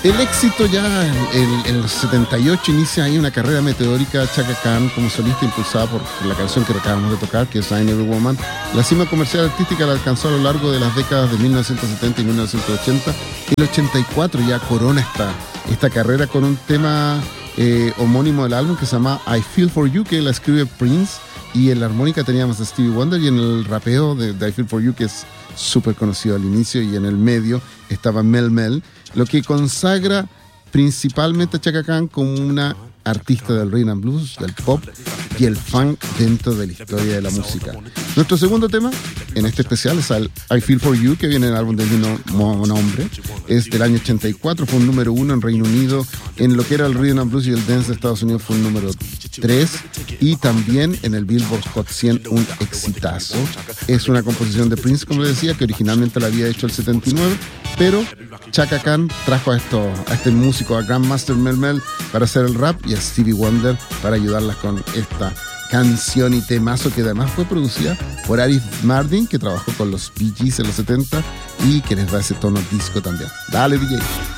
El éxito ya en los 78 inicia ahí una carrera meteórica Chaka Khan como solista impulsada por la canción que acabamos de tocar, que es I Every Woman. La cima comercial artística la alcanzó a lo largo de las décadas de 1970 y 1980. Y el 84 ya corona esta carrera con un tema homónimo del álbum que se llama I Feel For You, que la escribe Prince, y en la armónica teníamos a Stevie Wonder, y en el rapeo de I Feel For You, que es súper conocido al inicio, y en el medio estaba Mel Mel, lo que consagra principalmente a Chaka Khan como una artista del rhythm and blues, del pop y el funk dentro de la historia de la música. Nuestro segundo tema en este especial es el I Feel For You, que viene en el álbum del mismo nombre. Es del año 84, fue un número 1 en Reino Unido. En lo que era el rhythm and blues y el dance de Estados Unidos fue un número 3, y también en el Billboard Hot 100 un exitazo. Es una composición de Prince, como les decía, que originalmente la había hecho el 79, pero Chaka Khan trajo a este músico, a Grandmaster Mel Mel, para hacer el rap, y a Stevie Wonder para ayudarlas con esta canción y temazo, que además fue producida por Arif Mardin, que trabajó con los Bee Gees en los 70 y que les da ese tono disco también. Dale, DJ.